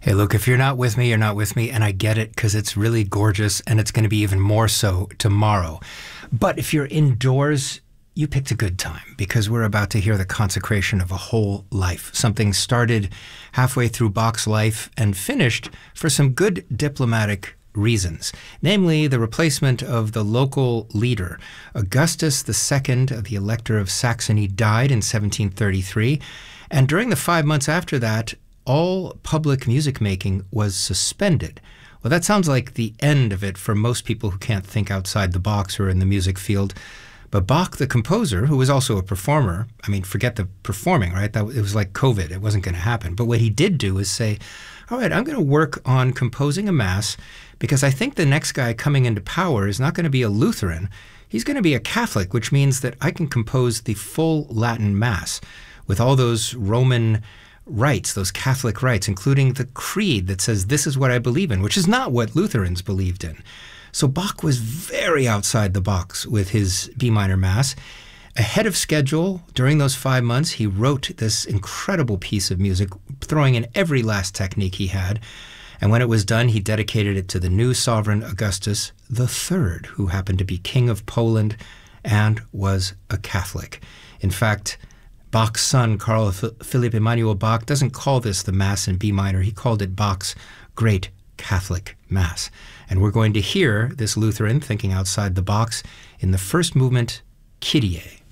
Hey, look, if you're not with me, you're not with me, and I get it because it's really gorgeous and it's going to be even more so tomorrow. But if you're indoors, you picked a good time because we're about to hear the consecration of a whole life. Something started halfway through Bach's life and finished for some good diplomatic reasons, namely the replacement of the local leader. Augustus II, the Elector of Saxony, died in 1733, and during the 5 months after that, all public music making was suspended. Well, that sounds like the end of it for most people who can't think outside the box or in the music field. But Bach, the composer, who was also a performer, I mean, forget the performing, right? It was like COVID. It wasn't going to happen. But what he did do is say, all right, I'm going to work on composing a mass because I think the next guy coming into power is not going to be a Lutheran. He's going to be a Catholic, which means that I can compose the full Latin Mass with all those Roman rites, those Catholic rites, including the creed that says this is what I believe in, which is not what Lutherans believed in. So Bach was very outside the box with his B minor Mass. Ahead of schedule, during those 5 months, he wrote this incredible piece of music, throwing in every last technique he had. And when it was done, he dedicated it to the new sovereign Augustus III, who happened to be King of Poland and was a Catholic. In fact, Bach's son, Carl Philipp Emanuel Bach, doesn't call this the Mass in B minor. He called it Bach's Great Catholic Mass. And we're going to hear this Lutheran thinking outside the box in the first movement, Kyrie.